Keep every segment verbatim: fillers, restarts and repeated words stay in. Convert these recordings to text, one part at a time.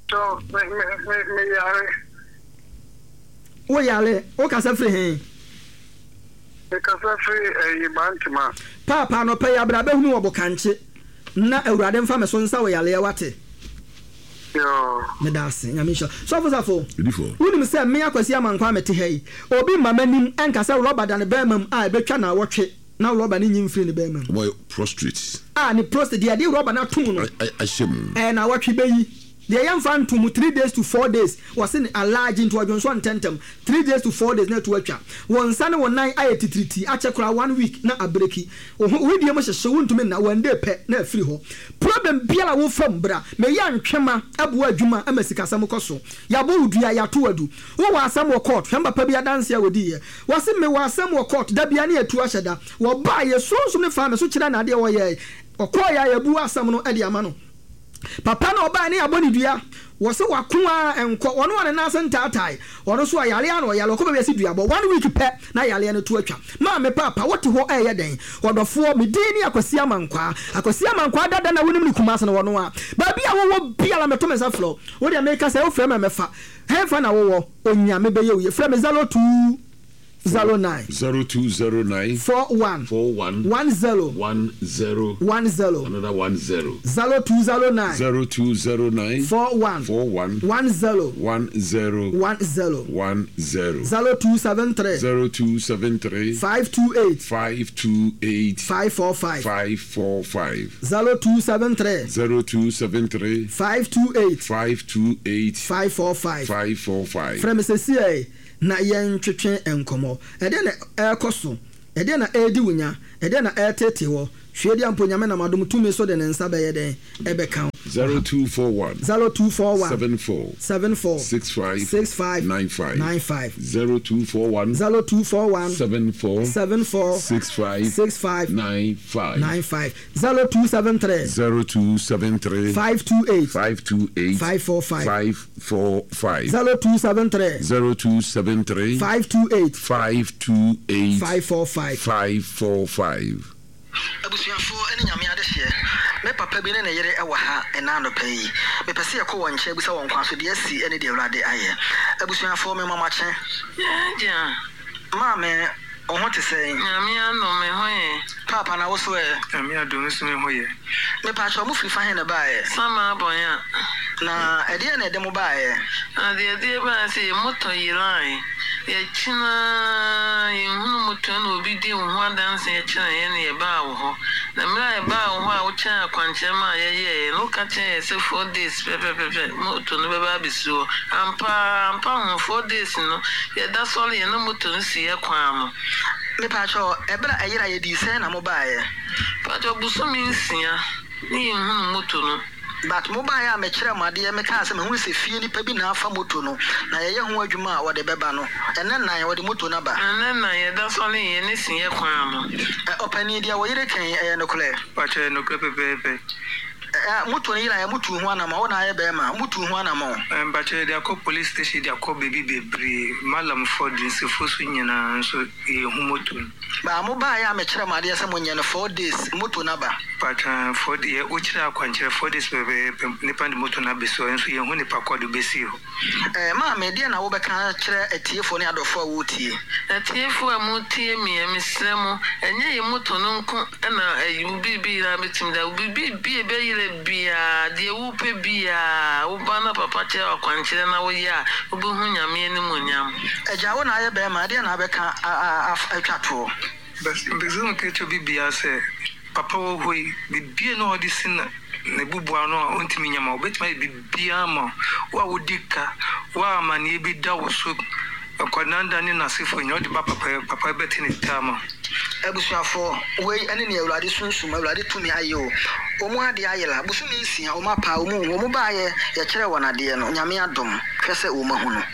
So, me me me me yare. Wo yare, o kasa free hen. Me kasa free eh Bantima. Papa no pay abrabe hunu wo bokanche. Na awurade mfa me so nsa wo yare wate. Yo. Me da se, nyame sho. So for safo. Before. Woni me say me akwasi amankwa mete hei. Obi mamanim enkasa roba da ne bemam a ebetwa na wotwe. Na roba ni nyim free ne bemam. Boy prostrate. Ah, ni prostrate dia de roba na tum no. I shame. Eh na wotwe beyi. The young fan to three days to four days was in a large into a Johnson tentem. Three days to four days net to watch. One Sunday one night I ate treaty. I check one week na a breaky. Oh, we be much so to me now one day pet na free ho. Problem Biala wo from bra. Me yan chema abua juma emesika samukoso. Yabu dia ya tuadu. Wo wa sam wo court. Hamba pa bia dance ya wodi ye. Was me wa sam wo court da bia na etu ahyeda. Wo ba ye so so ne fa me so kira na de wo ye. Okoya yabu asam no e de ama no. Papa no oba ni aboni dua wo se wakoa enko wono wane na sentatai wono so ayale ano yale ko be si dua bo one week pe na yale no to atwa ma me papa wote ho eye den wodofo me din ni akwasi amankwa akwasi amankwa dada na wonim ni kumase no wono a ba bia wo bia la meto me sa flo wo de make say wo frɛ me mefa he fa na wo onya me be ye wo ye frɛ me zero two zero nine zero two zero nine four one four one one zero one zero one zero another one zero zero two zero nine zero two zero nine four one four one one zero one zero one zero one zero zero two seven three zero two seven three five two eight five two eight five four five five four five zero two seven three zero two seven three five two eight five two eight five four five five four five. From Cecilia na yen twetwe enkomo e de na ekoso e de na edi wunya e de na etete wo hwede ampo nyame na madom tumi so de ne nsa be ye den e be kan zero two four one zero two four one seven four seven four six five six five nine five nine five zero two four one zero two four one seven four seven four six five six five nine five nine five zero two seven three zero two seven three five two eight five two eight five four five five four five zero two seven three zero two seven three five two eight five two eight five four five five four five. Abusuafo ene nyame adehye me papa bi ne ne yere ewa ha ena no pai me pese ye ko wonche bi se won kwaso de asi ene de awrade aye abusuafo me mama che ja ma me oho te sei nyame ano me hoye papa na wo so e Nyame adom so me hoye. me pa cho mu firi fa he na ba e sama bonya na ede na ede mu ba e ade ade ba se moto yirai ye china ye hunu moto na obi di ho adanse ye china ye ne ye ba wo ho na mra ye ba wo ho a wo cha kwanche ma ye ye no ka che se four days pe pe pe pe moto no be ba bisu ampa ampa ho four days no ye da sole ye no moto no si ye kwan mo me pa cho ebra ayira ye di se na mo ba e pa cho buso mi nsia ni hunu moto no but mobile ya me kire made ya me ka se me hu se fie ni pa bi na afa moto no na ye ye ho adwuma a wode beba no ene nan wode moto na ba ene nan ye da so le ye ne sin ye kwan no opani dia wo yire kan e no kole Pa che no pepepe. eh moto ni ya moto hu ana ma wo na ye be ma moto hu ana ma Em ba che dia ko police station dia ko baby bebre malam for din se fosu nyina so e hu moto. ba mobile ya me kire made ya se mo nyane four days moto na ba Pa che for dia o kira kwanche four days pepe ni pa moto na beso enso ye hu ni pa kodo besi ho. eh ma me dia na wo be kan kire etiefo ne adofo a wo tie atiefo a mo tie mi emisremo enye ye moto no nko na ayubi bi na betim da ubi bi be yire bia de wo pe bia wo bana papa che akwankyere na wo ya obi hu nyame ani monyam eja wo na ye be ma dia na be kan atwato Bas bezo ke cho bibia se papa wo hoi bibia no odi sin na bubua no ontimi nyama obetima bibia ma wa wodika wa mane bi da wo so akwananda ni nasifo nya odi papa papa betini tama abusuafo wei ene ne awurade sunsum awurade tumi aye o omu ade ayela busu mi nsia o mapa o mu o mu ba ye ye kire wonade no nyame adom hwese o mahu no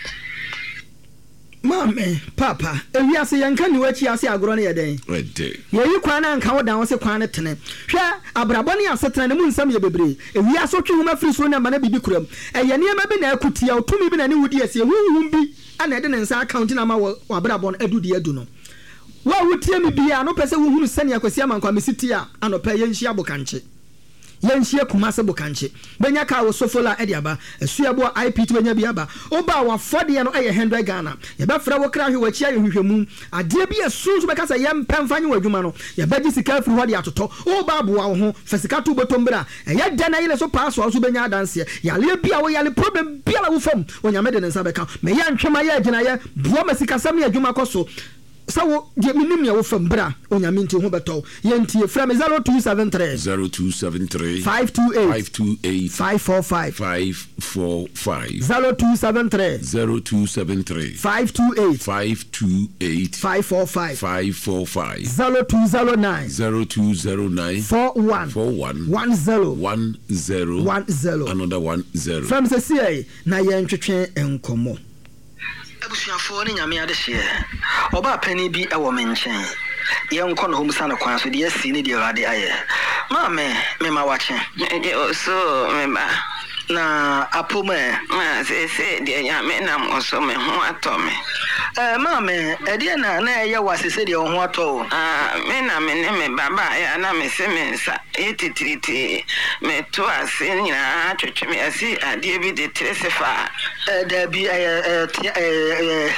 mame papa ewiase yanka ni wachi ase agoro ne yeden Wede yeyi kwan na nka wodan wo se kwan ne tene hwe abrabo ne asetena ne mu nsam ye bebre ewiase otwe huma firi so na ma na bibi kuram eye ne ma bi na akutia otumi bi na ne wudi ase huhum bi ana ede ne nsa account na ma wo abrabo no adudi adu no wa wutie mi bia no pese wuhunu sane akwasi amankwa mesiti a anopa ye nhia bokanche yɛnhyia Kumase Bokanche benya ka wo sofola ediaba esuabo I P to benya biaba oba wa fode no ɛyɛ one hundred Ghana yɛbɛfra wo kra hwe wachi ayɛ hwehwɛmu ade bi esunsu bɛka sɛ yɛmpɛ mfanye wadwuma no yɛbɛgye sika firi hɔ de atotɔ oba aboa wo ho fasika to botombra ɛyɛ dana yele so pass wo so benya adanse yale bia wo yale problem bia la wo fam onyame de ne nsa bɛka me yɛ ntwema yɛ agina yɛ boa masika sam yɛ adwuma kɔso sawo je minim ya wo fam bra onyame nti ho beto yentie fra me zero two seven three zero two seven three five two eight five two eight five four five five four five zero two seven three zero two seven three five two eight five two eight five four five five four five zero two zero nine zero two zero nine four one four one one zero one zero one zero another one zero from se sie na ye ntwetwe enkomo abusuafo ne nyame ade hye oba pani bi e wo me nchen ye nkɔ no homsa no kwan so de asi ne de awade aye ma me me ma wache de oso me ba na apome na se se de nyame na mo so me ho atɔ me eh ma me e de na na ye wase se de ho atɔ ah me na me ne me baba ya na me se me nsa e titiriti me to ase nyina twetwe me asi ade bi de tresefa eh da bi eh eh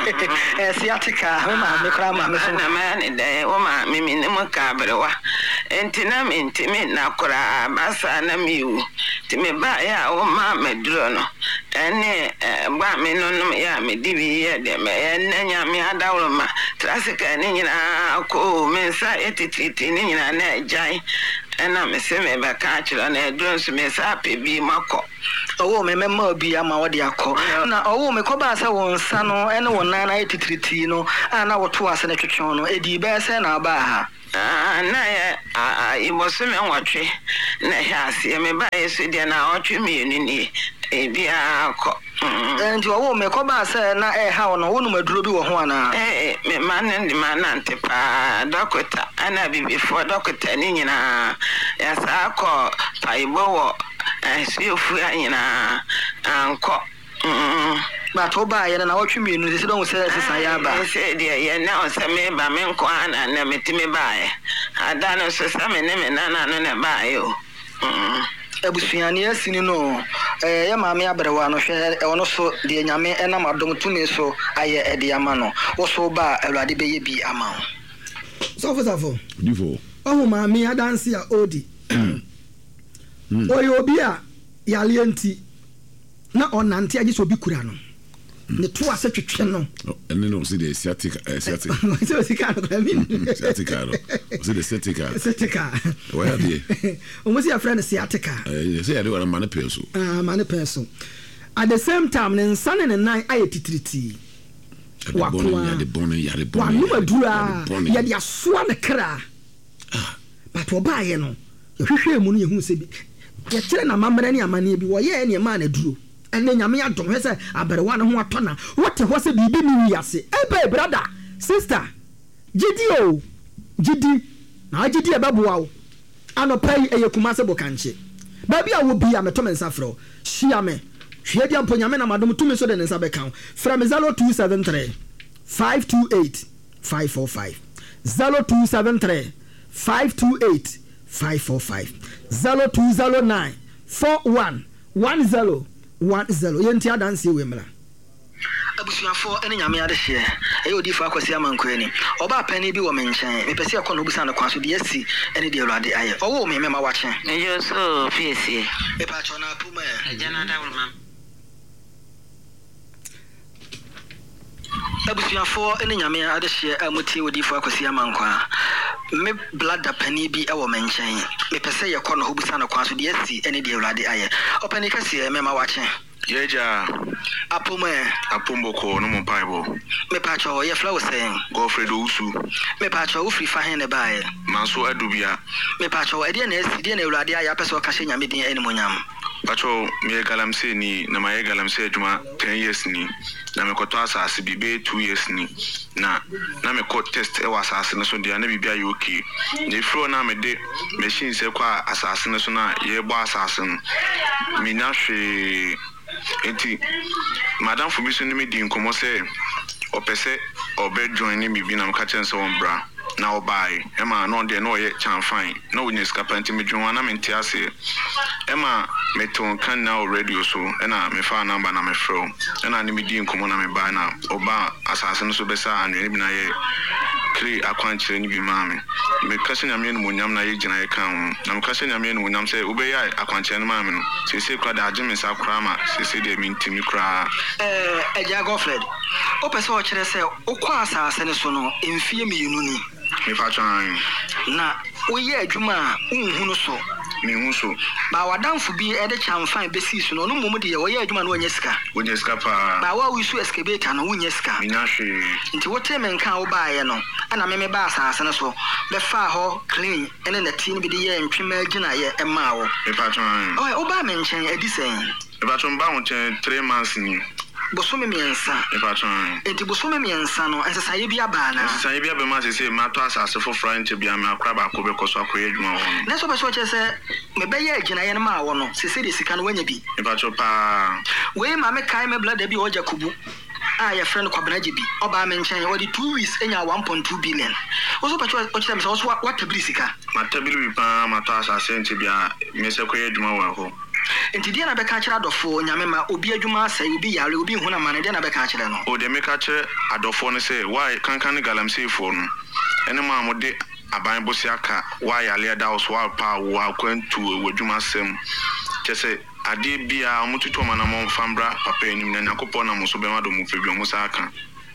eh siatika ma me kra ma me so na ma ne de wo ma me me ne mo ka brewa entina me ntimi na kora basa na miu ti me ba ya wo ma me duro no ene gba me no no ya me dibi ye de me ene nya me adawro ma trasika ne nyina ko me nsa etititi ne nyina na ejai ena me se me ba ka chiro na eduro nso me sa pe bi makọ owo me mema bi ama wo de akọ na owo me ko ba se won nsa no ene won na na etitiriti no ana wo to ase na twetwe no edi ba se na ba ha ah na ya ah iboso me nwotwe na ha ase me ba yesu de na otwe me ni e bia akọ nti owo me ko ba se na e ha no wo no maduro bi wo ho ana eh me man ndi man antepa dokota ana bibi fo dokota ni nyina ya sa akọ paibo wo eh ofu anyina anko mm ba to ba ye na wotwe mi nu se don se se ya ba se de ye na o se me ba me nko ana na metime ba ye ada no so sa me ne me na na no ne ba ye o mm abusuane asini no eh ya maame abrewa no hwe e wono so de nyame enam adom tumi so aye ede ama no wo so ba awurade be ye bi ama wo so for so for Divo. oh maame adanse a odi oyo obi a yale nti na onante age so bi kura no ne to ase twetwe no ene no se de sciatica sciatica so sika no kwa mi sciatica no se de sciatica sciatica wa ya de o mo se afra ne sciatica eh se ya de wa mane peso ah mane peso at the same time ne nsane ne nan aye titiriti wa ko ya de bon ya de bon wa no madura ya de asoa ne kra but oba ye no ye hwehwe mu no ye hu se bi ye kire na mamre ne amane bi wo ye ne ma na duro ene nyame adom he se aberewa ne ho atona wote ho se bibi ni wiase ebe brother sister gidi o gidi na gidi e beboa wo anopai eye Kumase Bokanche ba bia wo bia meto mensa fro hia me hia dia mpo nyame na madom tumi so de nsa beka from zero two seven three five two eight five four five zero two seven three five two eight five four five zero two zero nine four one one zero one zero yenti adanse we mra abusuafo ene nyame ade hye e odi fa akwasi amanko ani oba pani bi wo me nchen me pese akọ no busa na kwaso de asi ene de awurade aye owo me mema wache ejo so fiesi me pa chona puma ajana da wulma abusuafo ene nyame ade hye amuti odi fa akwasi amanko me blood pani bi e wo me nchen me pese yakọ no busa na kwaso de asi ene de awurade aye opani kase mema wache Yeja apoma apomboko no mo paibo me pa cho ye flow saying Godfred Usu me pa cho ufri fa hen ne bae manso adubia me pa cho e de na esi de na awurade aya pese ka hye nyame din ene monyam pacho me galamse ni na ma ye galamse adwuma ten years ni na me koto asase bi be two years ni na na me ko test e wa asase no so de na bibia ye okay ne fro na me de machine se kwa asase no so na ye bo asase no mi na hwe enti madam Fumiso ni me di nkomo se opese obe join ni bibi na mka chen se won bra na obai ema no de no ye chamfan na wonya sika panti medwon na mente ase ema meton kan na radio so na me fa number na me fro na ne medi nkomo na me ba na oba asase no so besa anwe bi na ye kri akwanchire ni bi ma me me kase nyame no munyam na ye gina ye kan na me kase nyame no munyam se obeya akwanchire no ma me no sese kwa da agye me sa kra ma sese de mintimi kra eh eja Godfred o pese o kire se o kwa asase ne so no emfie meyinu ni me fa twan na oye adwuma unhu no so me hu so ba wadamfo bi e de chamfan besi so no no mum de ye oye adwuma no onye sika onye sika pa ba wa wisu excavator no onye sika me nya hwe nti wote men kan wo ba ye no ana me me ba asase ne so be fa ho clean ene na tin bi de ye ntwema agina ye e ma wo me fa twan o o ba men chen edisen me fa twan ba ho chen three months ni bosome miensa e patron enti bosome miensa no ensa ye bia ba na ensa ye bia be ma se se ma to asase fo front bia me akra ba ko be ko so akoye adwuma ho na so be so che se me be ye agina ye ma wo no se se de sika no wanya bi e patron pa we ma me kai me blada bi o Jacobu ah your friend Kwabanaje bi oba me nchen o di two weeks enya one point two billion oso pa o che me so what tabili sika ma tabili bi pa ma to asase enti bia me se koye adwuma wa ho enti dia na be ka kire adofo nyame ma obi adwuma asai obi yare obi hu na ma ne dia na be ka kire no o de me ka kire adofo no say why kankan ne galamsey fo no ene ma mo de aban bosi aka why yale da so wa pa wa kwantu wadwuma sem kese ade bia omututu ma na mo fambra papa enim na yakopɔ na mo so be ma do mo febio mo sa aka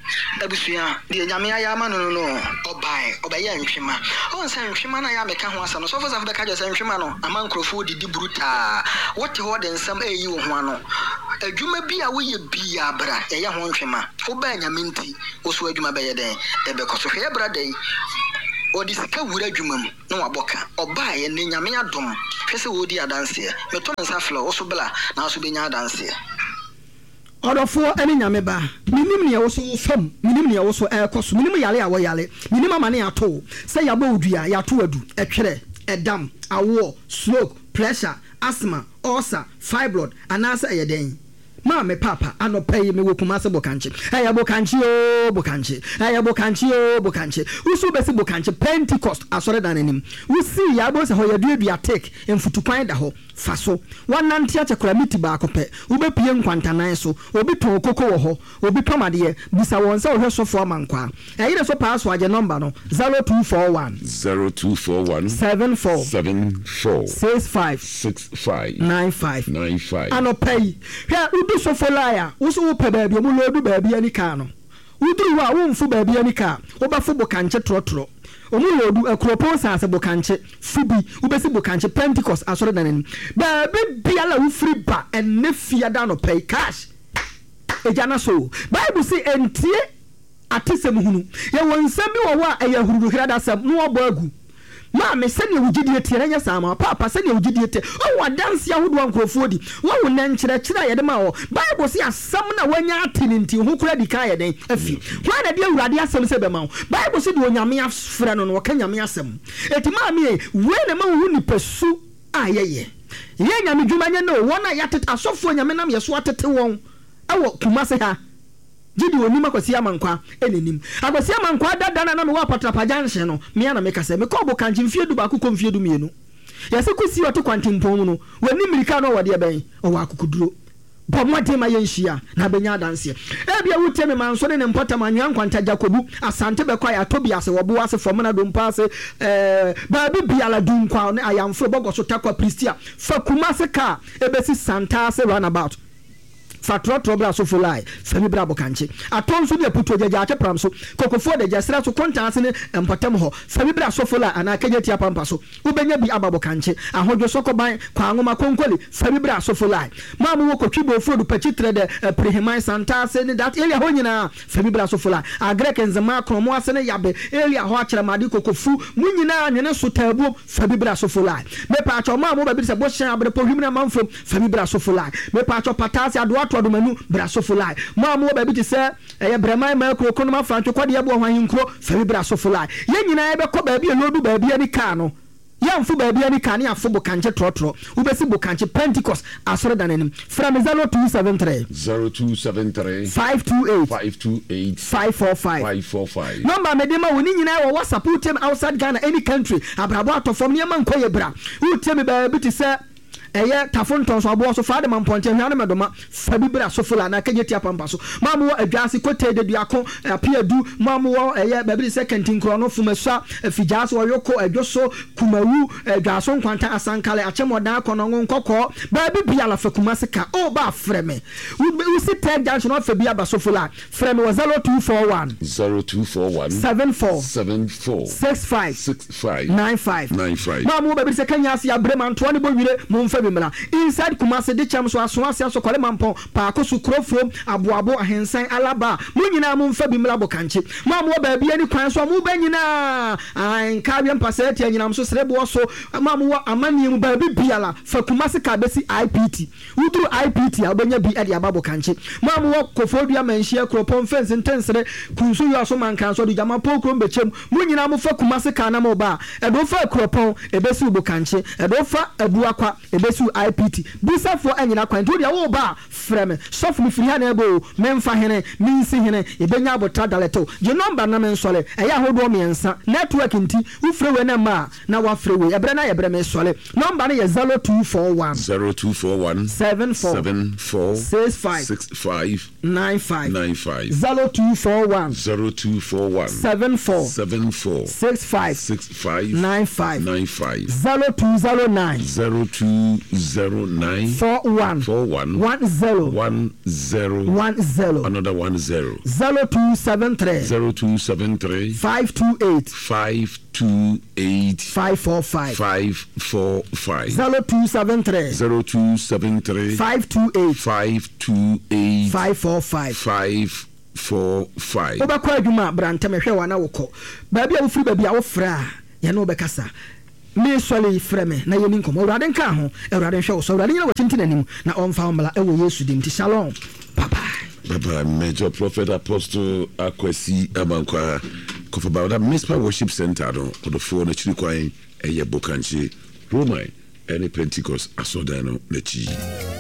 abusua de nyame aya ma no no obai obaye ntwema on san ntwema na ya meka ho asa no so for be ka je san ntwema no ama nkrofo didi bruta wote ho de nsam eyi wo ho ano adwuma bi a wo ye bi abra ye ho ntwema wo ba nyame nti wo so adwuma be ye den e be ko so hwe bra dai odi sika wura adwuma mu na waboka obaye ne nyame adom hwese wo di adanse me to nsa flo wo so bla na so be nya adanse Odofo ene nyame ba minim ne wo so fam minim ne wo so ekoso minim yale a wo yale minim amane ato se yabo odua yato adu etwere edam awo stroke pressure asthma ulcer fibroid anasa eyeden ma me papa anopai me wokuma se bokanche aya bokanche o bokanche aya bokanche o bokanche usu besi bokanche Pentecost asore danenim usi yabo se ho yaduadua take emfutukwan da ho faso wanante achekora miti ba akopɛ ubepie nkwantanan so obi ton koko wo ho obi pamade bisa won se ohwe sofo amankwa ɛyire so pass waje number no zero two four one zero two four one seven four seven four six five six five nine five nine five anopai hwa udu sofo laya uso wo pe baabi mu lodu baabi ani ka no uduru wa wo mfu baabi ani ka wo ba fo bokanche trotro omulodu akropo sase bokanche fubi ubesi bokanche Pentecost asore danen ba be biala wo free ba enne fia da no pay cash ejana so Bible say entie atesem hunu ye wonsam bi wo wa eya hururu hirada sam no obo agu ma me se ne wugidie tie nya sama papa se ne wugidie tie o wadanse ahodo ankrofo di wo wo nan kire kire ye de ma wo Bible say asam na wanya atininti ho kura di kan ye den afi kwa na de awurade asam se be ma wo Bible say de onyame afra no no ka nyame asam eti ma me we na ma hu ni pesu ayeye ye nyame dwuma nya no wona yatete asofo nyame nam yeso atete won awo kumase ha Jidi onima kwasi amankwa enenim akwasi amankwa dada na me wa patrapa junction no me na me kase me ko bokanji mfie du ba akukọ mfie du mienu yase kwasi wato kwantimpon no wani mirika no wode ben o wa akukuduro bomwate ma yenhia na benya danse e bia wutie me manso ne mpota manwan kwanta Jacobu asante be kwa ya Tobias wo bo ase fom na do mpase eh ba bi biala du nkwa ne ayamfo bogoso takwa Pristia fakuma se ka ebesi Santa se runabout fatro trobra so fulai fami bra bokanche atonso de puto jaja ate pram so kokofo de jasra so kontanse ne empatam ho fami bra so fulai ana kenya tia pampa so ubenya bi ababo kanche ahodwo so koban kwa ngoma konkoli fami bra so fulai mamu wo kotwibo fodu pachitre de prehiman Santa se ne that area ho nyina fami bra so fulai agrek nzema kromo ase ne yabe area ho akere made kokofu mu nyina ne ne so tabu fami bra so fulai me pa acho mamu ba bi se bo hyan abre pohwimna manfo fami bra so fulai me pa acho patase ado Manu braso fulai mamu ba bi ti se eye breman ma ko kono ma francho kwade ebo hwan hinkro fami braso fulai ye nyina ye be ko ba bi elodu ba bi ani ka no yɛmfo baabi ani ka ne afo bokanche trɔtrɔ wobɛsi bokanche Pentecost asɔre dan anim fra me zero two seven three zero two seven three five two eight five two eight five four five five four five number me de ma woni nyina wɔ WhatsApp utem outside Ghana any country abrabo atofom ne man koye bra utem baabi te sɛ ɛyɛ tafonton so abo so fa de mampɔnte hwa ne medoma fa bibra so fula na kanye tia pampa so mamu adwase kote de duako apia du mamu ɛyɛ baabi second nkro no fumasua afigya so yoko adwoso kumawu adwaso nkwanta asankale achemodan kono nkokɔ baabi bia la fa kumase ka o ba freme we sit tag junction of fa bia ba so fula freme was zero two four one zero two four one seven four seven four six five six five nine five nine five mamu baabi se kanya asia brema nto ne bo wire mumfa inside Kumasi de cham so aso asia so kole mampon pa akosu krofrom aboabo ahensan alaba mu nyina mu mfa bi mla bokanche ma mo ba bia ni kwan so mu ba nyina an ka bia mpasa tia nyina so serebo so ma mo amani mu ba bi biala fa Kumasi ka besi I P T udru I P T abanya bi ade ababo kanche ma mo kofodua manhia kropon fence ntensere kunsu yo so mankan so de jama pokrom bechem mu nyina mu fa Kumasi ka na mo ba edo fa kropon ebesi bokanche edo fa abuakwa ebesi I P T bisa for anyina kwan to dia wo ba frem soft mi free ha na ebo memfa hene minsi hene ebenya abota daleto je number na men sole eya hodo miensa network nti wo free we na ma na wa free we ebre na ebre me sole number na ye zero two four one zero two four one seven four seven four six five six five nine five nine five zero two four one zero two four one seven four seven four six five six five nine five nine five zero two zero nine zero two zero nine four one four one one zero one zero one zero another one zero zero two seven three zero two seven three five two eight five two eight five four five five four five zero two seven three zero two seven three five two eight five two eight five four five five four five. Obakwa adwuma brantame hwe wana wokɔ baabi a wo free baabi a wo fra ya no bekasa me sole freme na yeni nkomo awurade nka ho awurade hwe wo so awurade nyina watinti nanim na ɔmfa ombla ɛwɔ Yesu dim ti shalom bye bye bye bye. Major Prophet Apostle Akwasi Amankwa kofa ba that Mispa Worship Center no the phone chiri kwan eye bokanchi Roman any Pentecost asodano na chi.